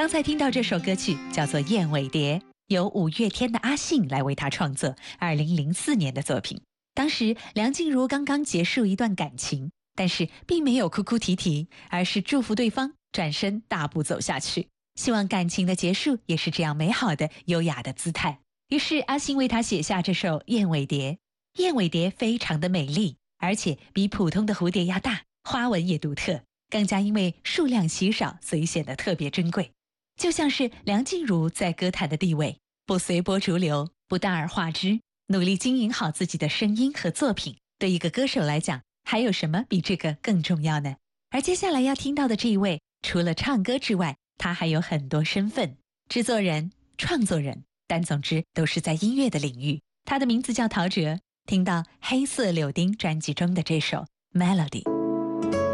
刚才听到这首歌曲叫做《燕尾蝶》，由五月天的阿信来为他创作，2004年的作品。当时梁静茹刚刚结束一段感情，但是并没有哭哭啼啼，而是祝福对方转身大步走下去，希望感情的结束也是这样美好的优雅的姿态。于是阿信为他写下这首《燕尾蝶》。燕尾蝶非常的美丽，而且比普通的蝴蝶要大，花纹也独特，更加因为数量稀少，所以显得特别珍贵。就像是梁静茹在歌坛的地位，不随波逐流，不大而化之，努力经营好自己的声音和作品，对一个歌手来讲，还有什么比这个更重要呢？而接下来要听到的这一位，除了唱歌之外，他还有很多身份，制作人、创作人，但总之都是在音乐的领域。他的名字叫陶喆，听到黑色柳丁专辑中的这首 Melody。